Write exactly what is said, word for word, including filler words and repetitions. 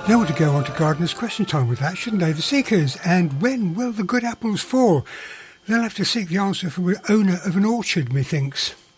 They ought to go on to Gardener's Question Time with that, shouldn't they? The Seekers, and when will the good apples fall? They'll have to seek the answer from the owner of an orchard, methinks.